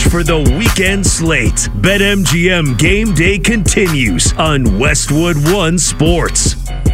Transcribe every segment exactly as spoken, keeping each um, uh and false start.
for the weekend slate. BetMGM Game Day continues on Westwood One Sports.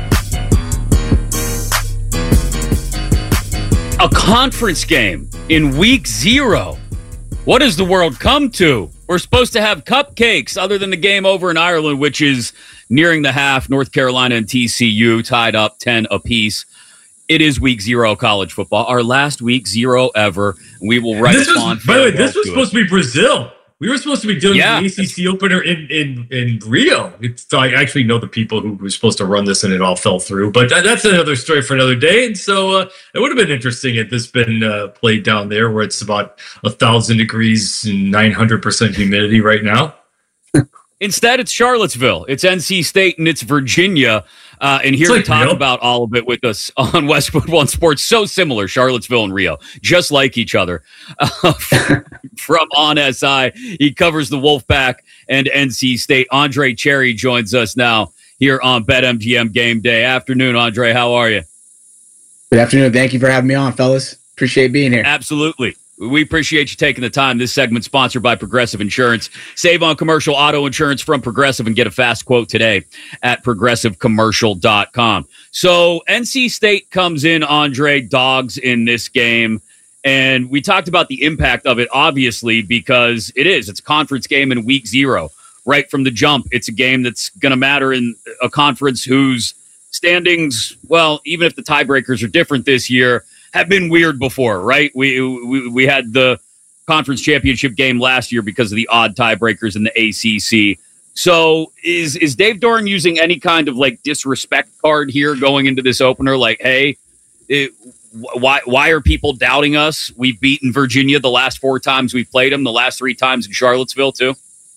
A conference game in week zero. What does the world come to? We're supposed to have cupcakes other than the game over in Ireland, which is nearing the half. North Carolina and T C U tied up ten apiece. It is week zero college football, our last week zero ever. We will write this on. was, by the way, this was supposed it. to be Brazil. We were supposed to be doing yeah. the A C C opener in, in, in Rio. It's, so I actually know the people who were supposed to run this, and it all fell through. But that's another story for another day. And so uh, it would have been interesting had this been uh, played down there, where it's about a thousand degrees and nine hundred percent humidity right now. Instead, it's Charlottesville, it's N C State, and it's Virginia. Uh, and here like to talk Rio. about all of it with us on Westwood One Sports. So similar, Charlottesville and Rio, just like each other. Uh, from On S I, he covers the Wolfpack and N C State. Andre Cherry joins us now here on BetMGM Game Day. Afternoon, Andre. How are you? Good afternoon. Thank you for having me on, fellas. Appreciate being here. Absolutely. We appreciate you taking the time. This segment sponsored by Progressive Insurance. Save on commercial auto insurance from Progressive and get a fast quote today at progressive commercial dot com. So N C State comes in, Andre, dogs in this game. And we talked about the impact of it, obviously, because it is. It's a conference game in week zero. Right from the jump, it's a game that's going to matter in a conference whose standings, well, even if the tiebreakers are different this year, have been weird before, right? We, we we had the conference championship game last year because of the odd tiebreakers in the A C C. So is is Dave Doeren using any kind of like disrespect card here going into this opener? Like, hey, it, why why are people doubting us? We've beaten Virginia the last four times we've played them, the last three times in Charlottesville too.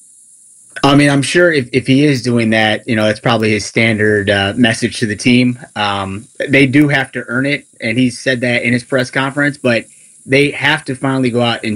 I mean, I'm sure if, if he is doing that, you know, that's probably his standard uh, message to the team. Um, they do have to earn it, and he said that in his press conference, but they have to finally go out and